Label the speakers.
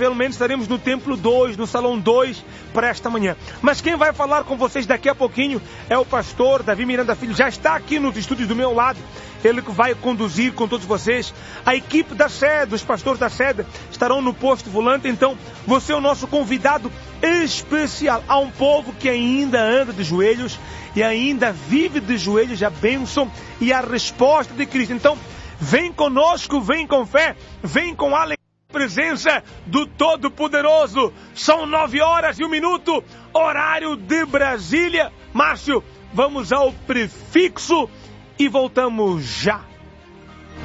Speaker 1: provavelmente estaremos no Templo 2, no Salão 2, para esta manhã. Mas quem vai falar com vocês daqui a pouquinho é o pastor Davi Miranda Filho. Já está aqui nos estúdios do meu lado. Ele que vai conduzir com todos vocês. A equipe da sede, os pastores da sede, estarão no posto volante. Então, você é o nosso convidado especial. Há um povo que ainda anda de joelhos e ainda vive de joelhos a bênção e a resposta de Cristo. Então, vem conosco, vem com fé, vem com alegria. Presença do Todo-Poderoso. São 9h01, horário de Brasília. Márcio, vamos ao prefixo e voltamos já.